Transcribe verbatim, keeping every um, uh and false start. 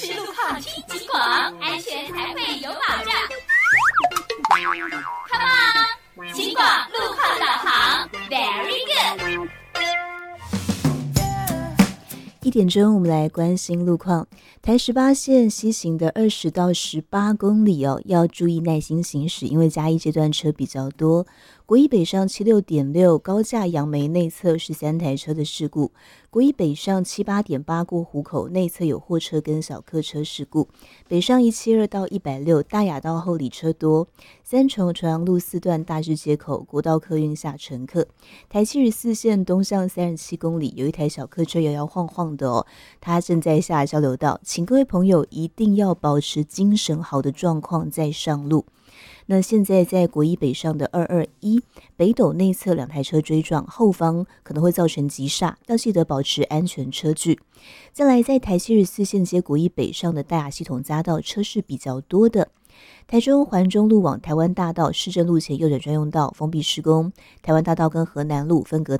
是路况听警广，安全才会有保障。Come on， 警广路况导航 ，Very good。 一点钟，我们来关心路况。台十八线西行的二十到十八公里哦，要注意耐心行驶，因为嘉义这段车比较多。国一北上七六点六高架杨梅内侧是三台车的事故，国一北上七八点八过湖口内侧有货车跟小客车事故，北上一七二到一百六大雅道后里车多，三重重阳路四段大智街口国道客运下乘客，台七十四线东向三十七公里有一台小客车摇摇晃晃的哦，它正在下交流道，请各位朋友一定要保持精神好的状况再上路。那现在在国一北上的二二一北斗内侧两台车追撞，后方可能会造成急刹，要记得保持安全车距。再来，在台七十四线接国一北上的大雅系统匝道车是比较多的。台中环中路往台湾大道市政路前右转专用道封闭施工，台湾大道跟河南路分隔